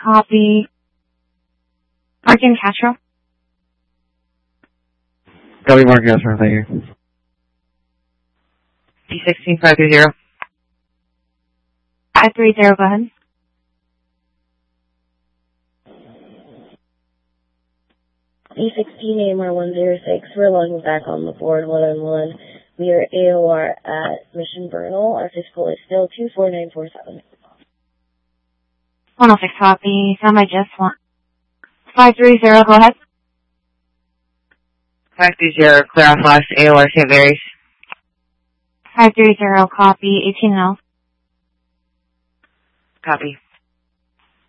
copy. Martin Castro. Copy, Mark Castro, thank you. D16 530. 530, go ahead. D16 AMR 106, we're logging back on the board 1-on-1. We are AOR at Mission Bernal. Our physical is still 24947. 106 copy. Sound by just one. 530, go ahead. 530, clear off last AOR St. Mary's. 530, copy. 18 and 0. Copy.